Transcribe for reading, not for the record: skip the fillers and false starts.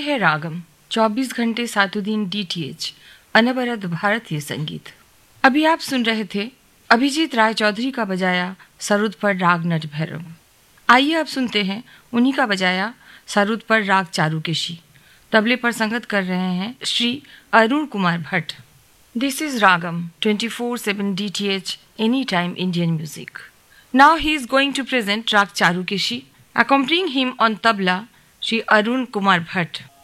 है रागम, 24 घंटे सातों दिन DTH, अनवरत भारतीय संगीत। अभी आप सुन रहे थे अभिजीत राय चौधरी का बजाया सरुद पर राग नट भैरव। आइए अब सुनते हैं उन्हीं का बजाया सरुद पर राग चारुकेशी। तबले पर संगत कर रहे हैं Shri Arun Kumar Bhatt. This is ragam 24/7 DTH, any time Indian music. Now he is going to present Rag Charukeshi. Accompanying him on tabla, Sri Arun Kumar Bhatt.